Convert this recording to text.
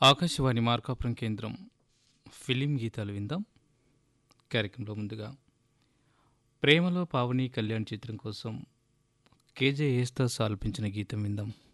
ఆకాశవాణి మార్కాపురం కేంద్రం ఫిలిం గీతాలు విందాం. కార్యక్రమంలో ముందుగా ప్రేమలో పావని కళ్యాణ్ చిత్రం కోసం కేజే ఏస్తాస్ ఆలపించిన గీతం విందాం.